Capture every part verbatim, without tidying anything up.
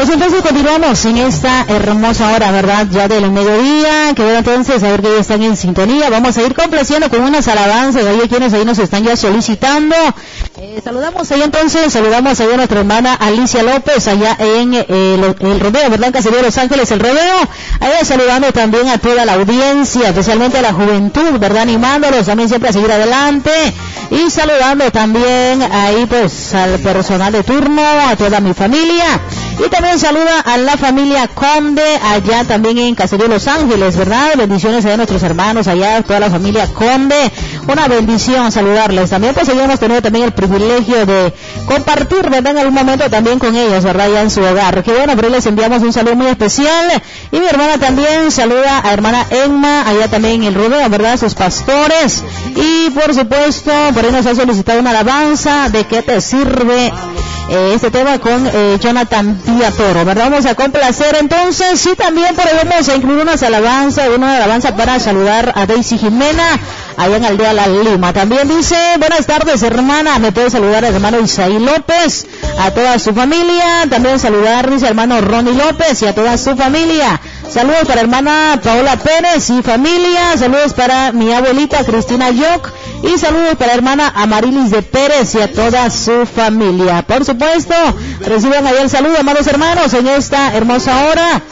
Por eso entonces continuamos en esta hermosa hora, ¿verdad? Ya del mediodía, que bueno, entonces a ver que ya están en sintonía. Vamos a ir complaciendo con unas alabanzas. Hay quienes ahí nos están ya solicitando. Eh, saludamos ahí entonces, saludamos ahí a nuestra hermana Alicia López, allá en eh, el, el rodeo, ¿verdad? En Caserío de Los Ángeles, el rodeo. Ahí saludando también a toda la audiencia, especialmente a la juventud, ¿verdad? Animándolos también siempre a seguir adelante. Y saludando también ahí pues al personal de turno, a toda mi familia. Y también saluda a la familia Conde, allá también en Caserío Los Ángeles, ¿verdad? Bendiciones a nuestros hermanos allá, toda la familia Conde. Una bendición saludarles. También pues hemos tenido también el privilegio de compartir, ¿verdad? En algún momento también con ellos, ¿verdad? Ya en su hogar. Que bueno, pero les enviamos un saludo muy especial. Y mi hermana también saluda a hermana Emma, allá también en el rodeo, ¿verdad? Sus pastores. Y por supuesto, por ahí nos ha solicitado una alabanza de qué te sirve Eh, este tema con eh, Jonathan Díaz Toro, ¿verdad? Vamos a complacer entonces, y también por ahí vamos a incluir unas alabanzas, una alabanza para saludar a Daisy Jimena, allá en Aldea La Lima. También dice, buenas tardes hermana, me puede saludar al hermano Isaí López, a toda su familia, también saludar, dice hermano Ronnie López y a toda su familia. Saludos para hermana Paola Pérez y familia, saludos para mi abuelita Cristina Yoc, y saludos para hermana Amarilis de Pérez y a toda su familia. Por supuesto, reciban ahí el saludo, amados hermanos, en esta hermosa hora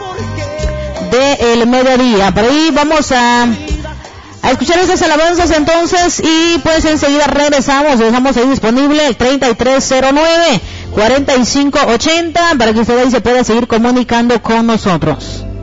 del mediodía. Por ahí vamos a, a escuchar esas alabanzas entonces, y pues enseguida regresamos, dejamos ahí disponible el treinta y tres cero nueve, cuarenta y cinco ochenta para que usted ahí se pueda seguir comunicando con nosotros.